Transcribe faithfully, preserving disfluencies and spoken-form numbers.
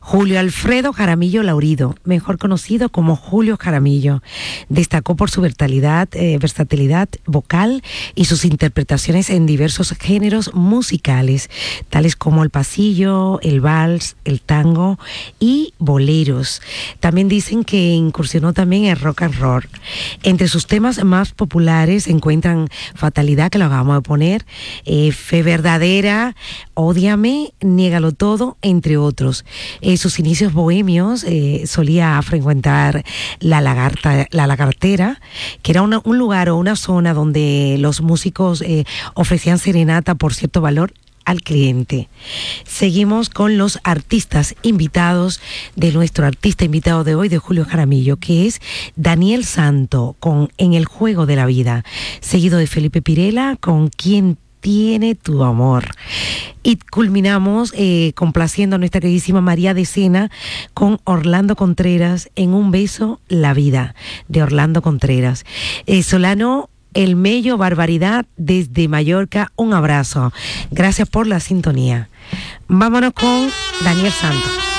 Julio Alfredo Jaramillo Laurido, mejor conocido como Julio Jaramillo, destacó por su versatilidad, eh, versatilidad vocal y sus interpretaciones en diversos géneros musicales, tales como el pasillo, el vals, el tango y boleros. También dicen que incursionó también en rock and roll. Entre sus temas más populares se encuentran Fatalidad, que lo acabamos de poner, eh, Fe Verdadera, Ódiame, Niégalo Todo, entre otros. En sus inicios bohemios eh, solía frecuentar la, lagarta, la Lagartera, que era una, un lugar o una zona donde los músicos eh, ofrecían serenata por cierto valor al cliente. Seguimos con los artistas invitados de nuestro artista invitado de hoy, de Julio Jaramillo, que es Daniel Santo, con En el Juego de la Vida, seguido de Felipe Pirela, con Quien Tiene Tu Amor. Y culminamos eh, complaciendo a nuestra queridísima María de Sena con Orlando Contreras, En un Beso la Vida, de Orlando Contreras. Eh, Solano El Mello Barbaridad desde Mallorca, un abrazo. Gracias por la sintonía. Vámonos con Daniel Santos.